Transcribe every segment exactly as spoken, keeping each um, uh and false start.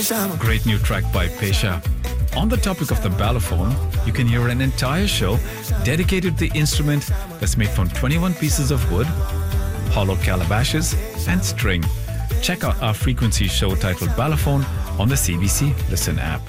Great new track by Pesha. On the topic of the balafon, you can hear an entire show dedicated to the instrument that's made from twenty-one pieces of wood, hollow calabashes, and string. Check out our frequency show titled Balafon on the C B C Listen app.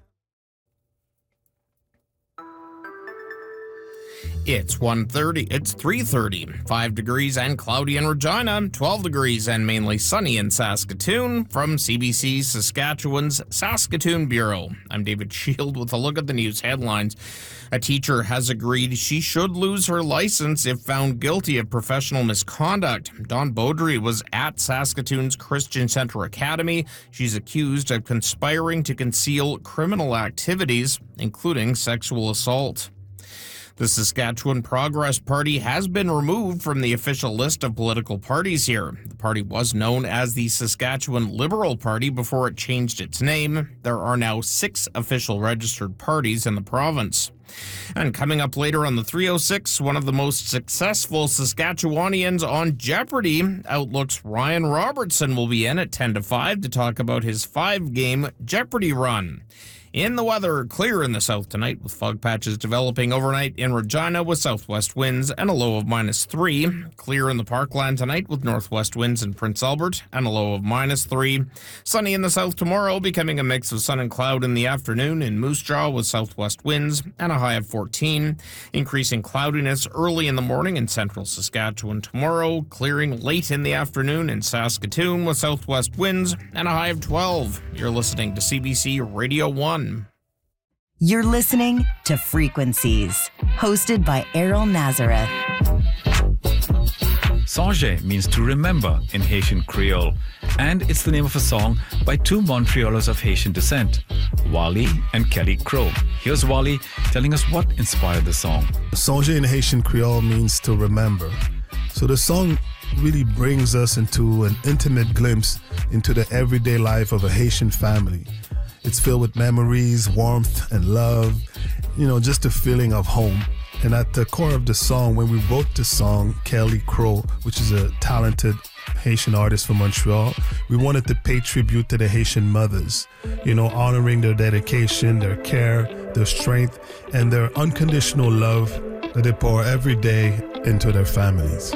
It's one thirty. It's three thirty. five degrees and cloudy in Regina. twelve degrees and mainly sunny in Saskatoon. From C B C Saskatchewan's Saskatoon Bureau, I'm David Shield with a look at the news headlines. A teacher has agreed she should lose her license if found guilty of professional misconduct. Dawn Beaudry was at Saskatoon's Christian Centre Academy. She's accused of conspiring to conceal criminal activities, including sexual assault. The Saskatchewan Progress Party has been removed from the official list of political parties here. The party was known as the Saskatchewan Liberal Party before it changed its name. There are now six official registered parties in the province. And coming up later on the three oh six, one of the most successful Saskatchewanians on Jeopardy! Outlook's Ryan Robertson will be in at ten to five to talk about his five-game Jeopardy! Run. In the weather, clear in the south tonight with fog patches developing overnight in Regina with southwest winds and a low of minus three. Clear in the Parkland tonight with northwest winds in Prince Albert and a low of minus three. Sunny in the south tomorrow, becoming a mix of sun and cloud in the afternoon in Moose Jaw with southwest winds and a high of fourteen. Increasing cloudiness early in the morning in central Saskatchewan tomorrow. Clearing late in the afternoon in Saskatoon with southwest winds and a high of twelve. You're listening to C B C Radio one. You're listening to Frequencies, hosted by Errol Nazareth. Songe means to remember in Haitian Creole, and it's the name of a song by two Montrealers of Haitian descent, Wally and Kelly Crow. Here's Wally telling us what inspired the song. Songe in Haitian Creole means to remember. So the song really brings us into an intimate glimpse into the everyday life of a Haitian family. It's filled with memories, warmth, and love, you know, just a feeling of home. And at the core of the song, when we wrote the song, Kelly Crow, which is a talented Haitian artist from Montreal, we wanted to pay tribute to the Haitian mothers, you know, honoring their dedication, their care, their strength, and their unconditional love that they pour every day into their families.